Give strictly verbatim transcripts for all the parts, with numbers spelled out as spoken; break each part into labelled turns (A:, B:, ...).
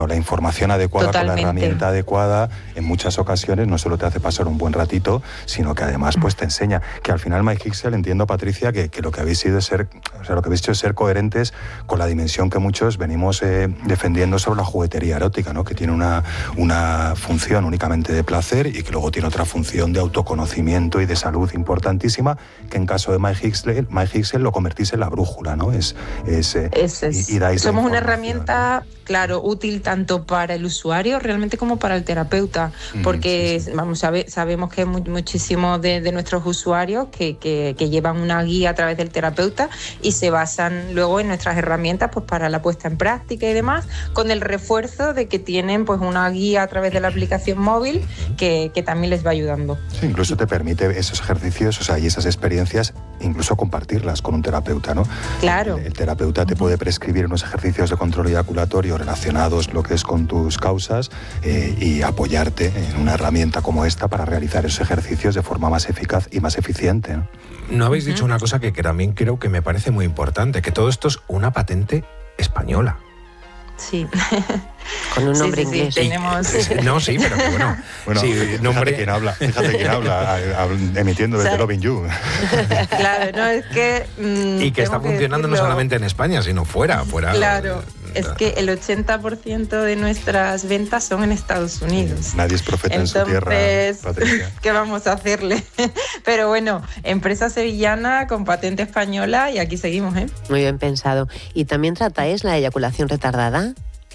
A: La información adecuada
B: Totalmente.
A: con la herramienta adecuada en muchas ocasiones no solo te hace pasar un buen ratito, sino que además pues te enseña. Que al final MyHixel, entiendo, Patricia, que, que lo que habéis sido es ser, o sea, lo que habéis hecho es ser coherentes con la dimensión que muchos venimos eh, defendiendo sobre la juguetería erótica, ¿no? Que tiene una, una función únicamente de placer y que luego tiene otra función de autoconocimiento y de salud importantísima, que en caso de MyHixel, MyHixel lo convertís en la brújula, ¿no? Es, es, eh,
B: es, es.
A: Y, y dais
B: Somos una
A: información,
B: herramienta, ¿no? Claro, útil tanto para el usuario realmente como para el terapeuta, porque sí, sí. Vamos, sabe, sabemos que hay muchísimos de, de nuestros usuarios que, que, que llevan una guía a través del terapeuta y se basan luego en nuestras herramientas pues para la puesta en práctica y demás, con el refuerzo de que tienen pues una guía a través de la aplicación móvil que, que también les va ayudando.
A: Sí, incluso te permite esos ejercicios, o sea, y esas experiencias, incluso compartirlas con un terapeuta, ¿no?
B: Claro.
A: El, el terapeuta te puede prescribir unos ejercicios de control eyaculatorio relacionados lo que es con tus causas eh, y apoyarte en una herramienta como esta para realizar esos ejercicios de forma más eficaz y más eficiente, ¿no?
C: No habéis dicho una cosa que, que también creo que me parece muy importante, que todo esto es una patente española.
B: Sí.
D: Con un nombre
B: sí, sí,
D: inglés.
B: Sí, tenemos...
C: No, sí, pero que bueno.
A: Bueno,
C: sí,
A: fíjate
C: nombre...
A: quién habla, fíjate quién habla, emitiendo desde Loving You.
B: Claro, no, es que... Mmm,
C: y que está funcionando
B: que
C: no solamente en España, sino fuera, fuera.
B: Claro, es que el ochenta por ciento de nuestras ventas son en Estados Unidos.
A: Nadie es profeta
B: Entonces,
A: en su tierra, Patricia.
B: ¿Qué vamos a hacerle? Pero bueno, empresa sevillana con patente española y aquí seguimos, ¿eh?
D: Muy bien pensado. ¿Y también tratáis la eyaculación retardada?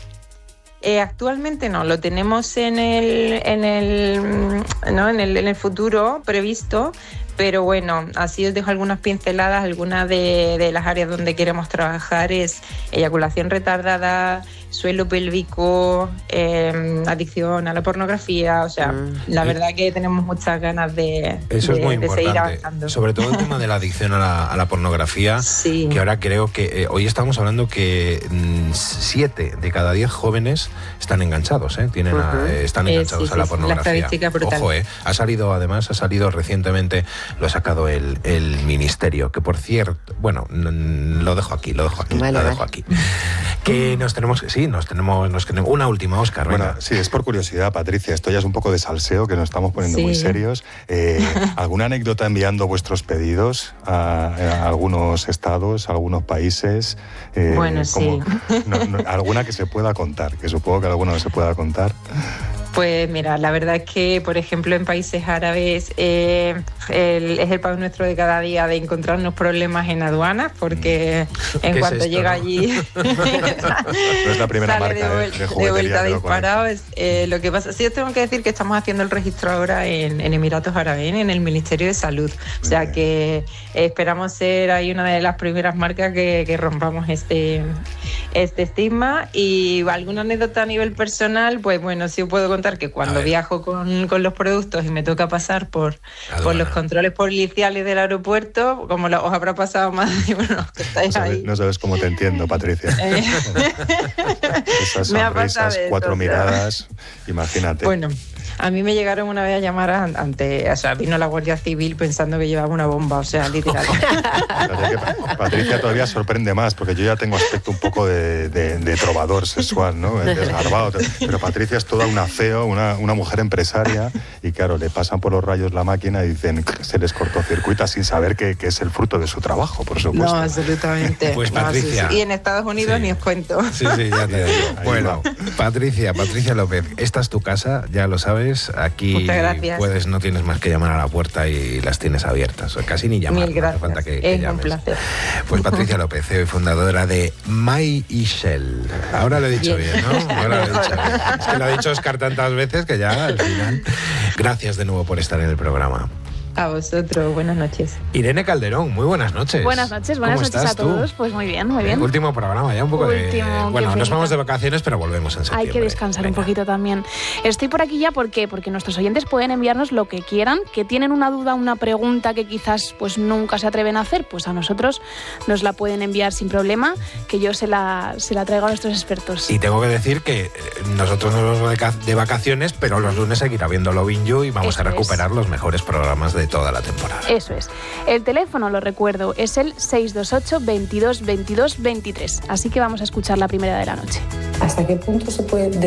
B: Eh, actualmente no, lo tenemos en el, en el, ¿no? en el, en el futuro previsto, pero bueno, así os dejo algunas pinceladas. Algunas de, de las áreas donde queremos trabajar es eyaculación retardada, suelo pélvico, eh, adicción a la pornografía, o sea, mm. la verdad que tenemos muchas ganas de,
C: Eso
B: de,
C: es muy
B: de
C: importante,
B: seguir avanzando.
C: Sobre todo el tema de la adicción a la, a la pornografía,
B: sí.
C: que ahora creo que, eh, hoy estamos hablando que mmm, siete de cada diez jóvenes están enganchados, ¿eh? Tienen a, uh-huh. eh, están enganchados
B: eh, sí,
C: a la
B: sí,
C: pornografía.
B: La brutal.
C: Ojo, ¿eh? Ha salido, además, ha salido recientemente, lo ha sacado el, el Ministerio, que por cierto, bueno, n- lo dejo aquí, lo dejo aquí,
D: vale,
C: lo
D: vale.
C: dejo aquí. Que nos tenemos, sí, nos tenemos, nos tenemos una última, Óscar.
A: Bueno,
C: venga.
A: sí, es por curiosidad, Patricia, esto ya es un poco de salseo, que nos estamos poniendo
B: sí.
A: muy serios. Eh, ¿Alguna anécdota enviando vuestros pedidos a, a algunos estados, a algunos países?
B: Eh, bueno,
A: como,
B: sí.
A: No, no, alguna que se pueda contar, que supongo que alguna se pueda contar.
B: Pues mira, la verdad es que, por ejemplo, en países árabes eh, el, es el pan nuestro de cada día de encontrarnos problemas en aduanas, porque en cuanto
C: es esto,
B: llega
C: ¿no?
B: allí
A: no es la primera
B: sale
A: marca
B: de,
A: de, de,
B: de vuelta
A: que
B: disparado. Es, eh, lo que pasa, sí os tengo que decir que estamos haciendo el registro ahora en, en Emiratos Árabes, en el Ministerio de Salud. O sea bien. que eh, esperamos ser ahí una de las primeras marcas que, que rompamos este, este estigma. Y alguna anécdota a nivel personal, pues bueno, sí os puedo contar que cuando viajo con, con los productos y me toca pasar por, por los controles policiales del aeropuerto, como lo, os habrá pasado más de uno que estáis
A: no sabes,
B: ahí.
A: No sabes cómo te entiendo, Patricia. Esas sonrisas, cuatro esto, miradas, imagínate.
B: Bueno, a mí me llegaron una vez a llamar ante, o sea, vino la Guardia Civil pensando que llevaba una bomba, o sea, literal.
A: Patricia todavía sorprende más, porque yo ya tengo aspecto un poco de, de, de trovador sexual, ¿no? Desgarbado. Pero Patricia es toda una C E O, una, una mujer empresaria, y claro, le pasan por los rayos la máquina y dicen que se les cortocircuita sin saber que, que es el fruto de su trabajo, por supuesto.
B: No, absolutamente.
C: Pues Patricia.
B: No, sí, sí. Y en Estados Unidos
C: sí.
B: ni os cuento.
C: Sí, sí, ya te digo. Bueno, Patricia, Patricia López, esta es tu casa, ya lo sabes. Aquí puedes, no tienes más que llamar a la puerta y las tienes abiertas. Casi ni llamar.
B: Mil gracias.
C: No hace falta que,
B: es
C: que llames.
B: un placer.
C: Pues Patricia López, C E O y fundadora de MyHixel. Ahora lo he dicho bien, bien ¿no? Ahora lo he dicho bien. Es que lo ha dicho Óscar tantas veces que ya al final. Gracias de nuevo por estar en el programa.
B: A vosotros, buenas noches.
C: Irene Calderón, muy buenas noches.
E: Buenas noches, buenas noches a todos. Tú? Pues muy bien, muy bien.
C: El último programa, ya un poco
E: último,
C: de... Bueno, nos vamos de vacaciones, pero volvemos en septiembre.
E: Hay que descansar Venga. un poquito también. Estoy por aquí ya, ¿por qué? Porque nuestros oyentes pueden enviarnos lo que quieran, que tienen una duda, una pregunta que quizás pues nunca se atreven a hacer, pues a nosotros nos la pueden enviar sin problema, que yo se la, se la traigo a nuestros expertos.
C: Y tengo que decir que nosotros nos vamos de vacaciones, pero los lunes seguirá viendo Loving You y vamos
E: Eso
C: a recuperar
E: es.
C: los mejores programas de toda la temporada.
E: Eso es. El teléfono, lo recuerdo, es el seis dos ocho, veintidós, veintidós, veintitrés. Así que vamos a escuchar la primera de la noche.
F: ¿Hasta qué punto se puede